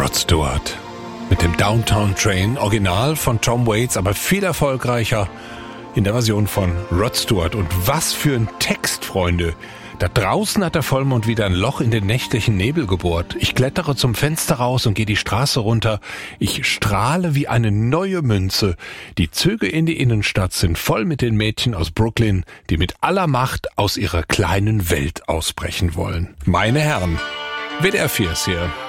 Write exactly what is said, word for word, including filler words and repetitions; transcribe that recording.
Rod Stewart mit dem Downtown Train, Original von Tom Waits, aber viel erfolgreicher in der Version von Rod Stewart. Und was für ein Text, Freunde! Da draußen hat der Vollmond wieder ein Loch in den nächtlichen Nebel gebohrt. Ich klettere zum Fenster raus und gehe die Straße runter. Ich strahle wie eine neue Münze. Die Züge in die Innenstadt sind voll mit den Mädchen aus Brooklyn, die mit aller Macht aus ihrer kleinen Welt ausbrechen wollen. Meine Herren, W D R vier ist hier.